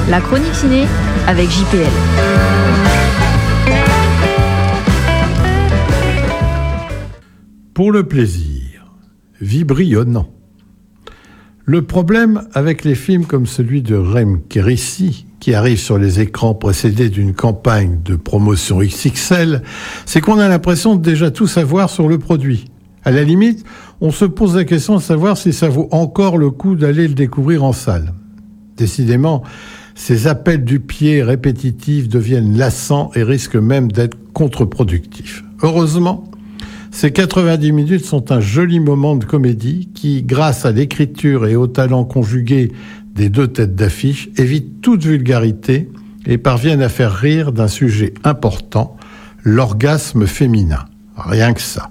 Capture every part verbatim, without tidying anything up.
La chronique ciné avec J P L. Pour le plaisir, vibrionnant. Le problème avec les films comme celui de Rem Kérissi, qui arrive sur les écrans précédé d'une campagne de promotion X X L, c'est qu'on a l'impression de déjà tout savoir sur le produit. À la limite, on se pose la question de savoir si ça vaut encore le coup d'aller le découvrir en salle. Décidément, ces appels du pied répétitifs deviennent lassants et risquent même d'être contre-productifs. Heureusement, ces quatre-vingt-dix minutes sont un joli moment de comédie qui, grâce à l'écriture et au talent conjugué des deux têtes d'affiche, évite toute vulgarité et parviennent à faire rire d'un sujet important, l'orgasme féminin. Rien que ça.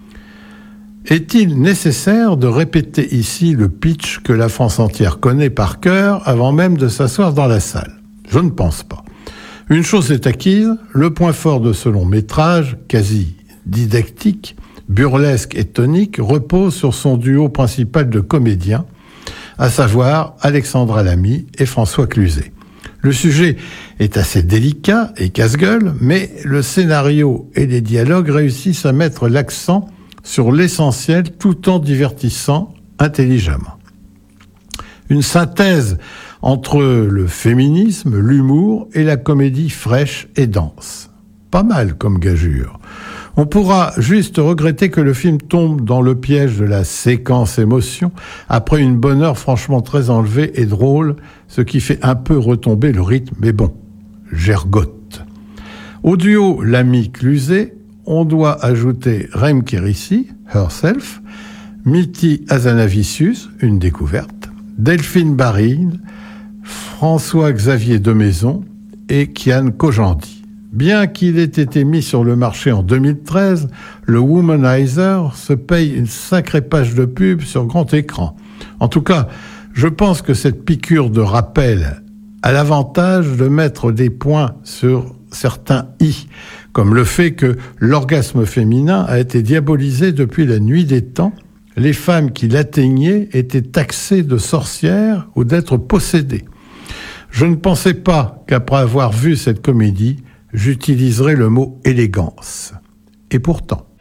Est-il nécessaire de répéter ici le pitch que la France entière connaît par cœur avant même de s'asseoir dans la salle ? Je ne pense pas. Une chose est acquise, le point fort de ce long métrage, quasi didactique, burlesque et tonique, repose sur son duo principal de comédiens, à savoir Alexandra Lamy et François Cluzet. Le sujet est assez délicat et casse-gueule, mais le scénario et les dialogues réussissent à mettre l'accent sur l'essentiel tout en divertissant intelligemment. Une synthèse entre le féminisme, l'humour et la comédie fraîche et dense. Pas mal comme gageure. On pourra juste regretter que le film tombe dans le piège de la séquence émotion après une bonne heure franchement très enlevée et drôle, ce qui fait un peu retomber le rythme, mais bon, gergotte. Au duo Lamy-Cluzet, on doit ajouter Rem Kérissi, Herself, Miti Hazanavicius, une découverte, Delphine Barine, François-Xavier Demaison et Kian Kojandi. Bien qu'il ait été mis sur le marché en deux mille treize, le Womanizer se paye une sacrée page de pub sur grand écran. En tout cas, je pense que cette piqûre de rappel a l'avantage de mettre des points sur certains « i », comme le fait que l'orgasme féminin a été diabolisé depuis la nuit des temps. Les femmes qui l'atteignaient étaient taxées de sorcières ou d'être possédées. Je ne pensais pas qu'après avoir vu cette comédie, j'utiliserai le mot « élégance ». Et pourtant,